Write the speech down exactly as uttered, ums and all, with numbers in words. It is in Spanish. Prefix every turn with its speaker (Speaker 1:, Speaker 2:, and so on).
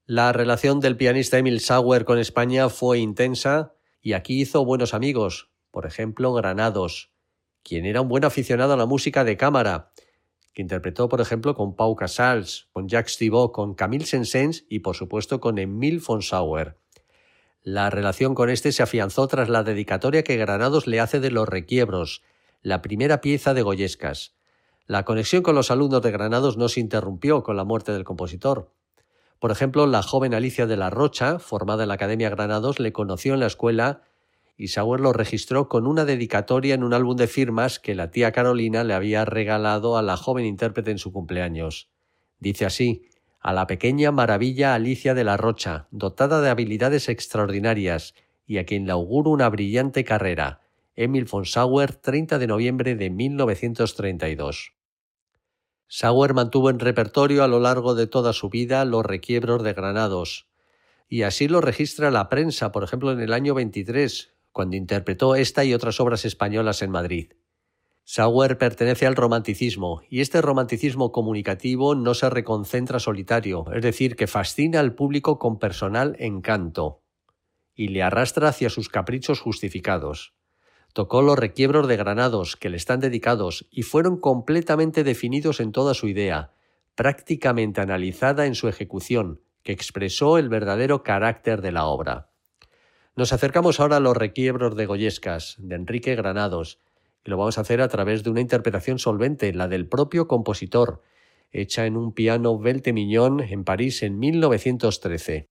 Speaker 1: La relación del pianista Emil Sauer con España fue intensa y aquí hizo buenos amigos, por ejemplo Granados, quien era un buen aficionado a la música de cámara, que interpretó por ejemplo con Pau Casals, con Jacques Thibaud, con Camille Saint-Saëns y por supuesto con Emil von Sauer. La relación con este se afianzó tras la dedicatoria que Granados le hace de Los Requiebros, la primera pieza de Goyescas. La conexión con los alumnos de Granados no se interrumpió con la muerte del compositor. Por ejemplo, la joven Alicia de la Rocha, formada en la Academia Granados, le conoció en la escuela y Sauer lo registró con una dedicatoria en un álbum de firmas que la tía Carolina le había regalado a la joven intérprete en su cumpleaños. Dice así: a la pequeña maravilla Alicia de la Rocha, dotada de habilidades extraordinarias y a quien le auguro una brillante carrera. Emil von Sauer, treinta de noviembre de mil novecientos treinta y dos. Sauer mantuvo en repertorio a lo largo de toda su vida Los Requiebros de Granados, y así lo registra la prensa, por ejemplo en el año veintitrés, cuando interpretó esta y otras obras españolas en Madrid. Sauer pertenece al romanticismo, y este romanticismo comunicativo no se reconcentra solitario, es decir, que fascina al público con personal encanto, y le arrastra hacia sus caprichos justificados. Tocó Los Requiebros de Granados, que le están dedicados, y fueron completamente definidos en toda su idea, prácticamente analizada en su ejecución, que expresó el verdadero carácter de la obra. Nos acercamos ahora a Los Requiebros de Goyescas, de Enrique Granados, y lo vamos a hacer a través de una interpretación solvente, la del propio compositor, hecha en un piano Velte Mignon en París en mil novecientos trece.